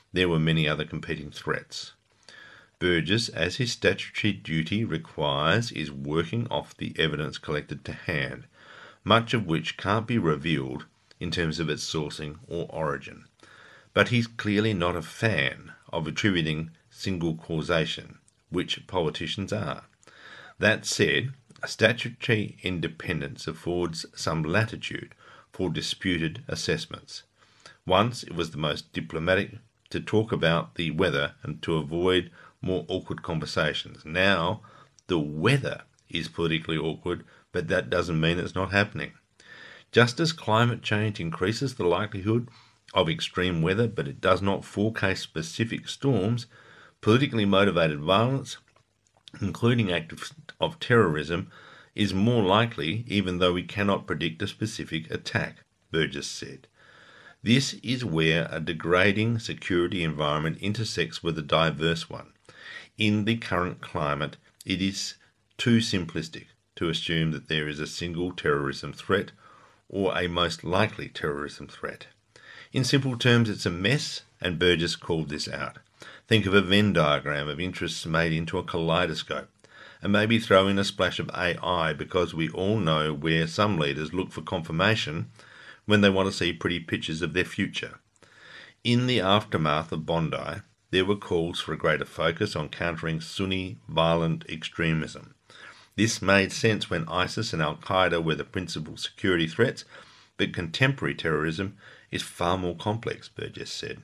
there were many other competing threats. Burgess, as his statutory duty requires, is working off the evidence collected to hand, much of which can't be revealed in terms of its sourcing or origin. But he's clearly not a fan of attributing single causation, which politicians are. That said, statutory independence affords some latitude for disputed assessments. Once it was the most diplomatic to talk about the weather and to avoid more awkward conversations. Now, the weather is politically awkward, but that doesn't mean it's not happening. Just as climate change increases the likelihood of extreme weather, but it does not forecast specific storms, politically motivated violence, including acts of terrorism, is more likely even though we cannot predict a specific attack, Burgess said. This is where a degrading security environment intersects with a diverse one. In the current climate, it is too simplistic to assume that there is a single terrorism threat or a most likely terrorism threat. In simple terms, it's a mess, and Burgess called this out. Think of a Venn diagram of interests made into a kaleidoscope, and maybe throw in a splash of AI because we all know where some leaders look for confirmation when they want to see pretty pictures of their future. In the aftermath of Bondi, there were calls for a greater focus on countering Sunni violent extremism. This made sense when ISIS and Al-Qaeda were the principal security threats, but contemporary terrorism is far more complex, Burgess said.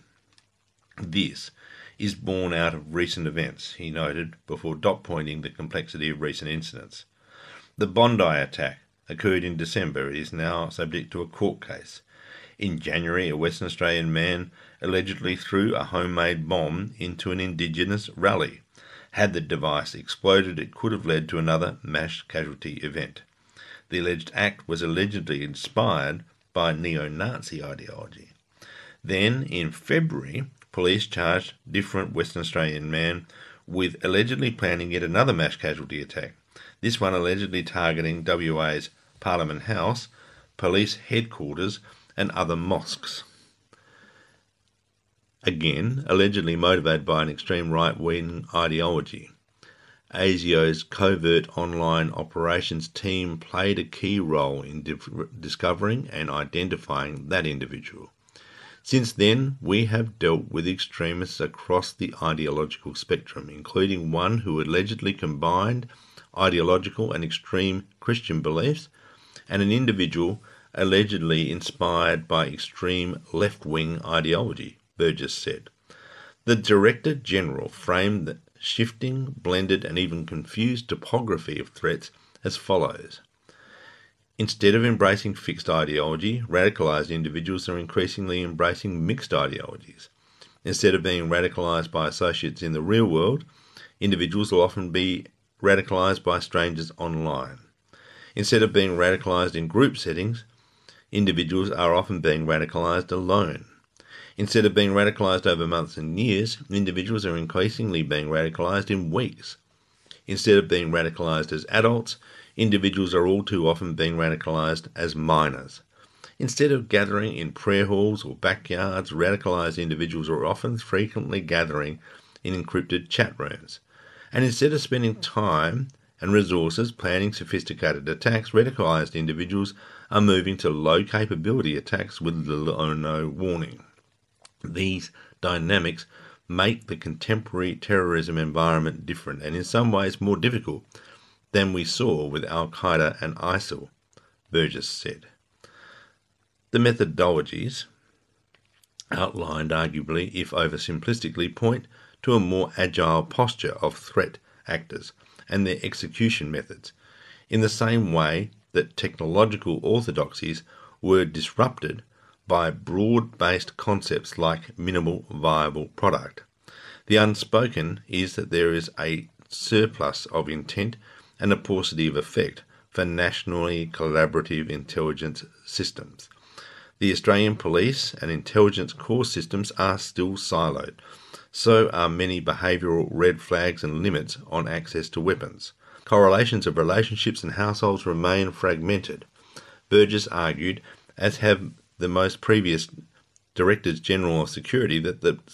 This is born out of recent events, he noted, before dot-pointing the complexity of recent incidents. The Bondi attack occurred in December. It is now subject to a court case. In January, a Western Australian man allegedly threw a homemade bomb into an Indigenous rally. Had the device exploded, it could have led to another mass casualty event. The alleged act was allegedly inspired by neo-Nazi ideology. Then, in February, police charged a different Western Australian man with allegedly planning yet another mass casualty attack, this one allegedly targeting WA's Parliament House, police headquarters and other mosques. Again, allegedly motivated by an extreme right-wing ideology. ASIO's covert online operations team played a key role in discovering and identifying that individual. Since then, we have dealt with extremists across the ideological spectrum, including one who allegedly combined ideological and extreme Christian beliefs, and an individual allegedly inspired by extreme left-wing ideology, Burgess said. The Director General framed the shifting, blended and even confused topography of threats as follows. Instead of embracing fixed ideology, radicalised individuals are increasingly embracing mixed ideologies. Instead of being radicalised by associates in the real world, individuals will often be radicalised by strangers online. Instead of being radicalised in group settings, individuals are often being radicalised alone. Instead of being radicalised over months and years, individuals are increasingly being radicalised in weeks. Instead of being radicalised as adults, individuals are all too often being radicalised as minors. Instead of gathering in prayer halls or backyards, radicalised individuals are often frequently gathering in encrypted chat rooms. And instead of spending time and resources planning sophisticated attacks, radicalised individuals are moving to low-capability attacks with little or no warning. These dynamics make the contemporary terrorism environment different and in some ways more difficult than we saw with Al-Qaeda and ISIL, Burgess said. The methodologies outlined, arguably, if oversimplistically, point to a more agile posture of threat actors and their execution methods, in the same way that technological orthodoxies were disrupted by broad-based concepts like minimal viable product. The unspoken is that there is a surplus of intent and a paucity of effect for nationally collaborative intelligence systems. The Australian police and intelligence core systems are still siloed. So are many behavioural red flags and limits on access to weapons. Correlations of relationships and households remain fragmented. Burgess argued, as have the most previous Directors General of Security, that the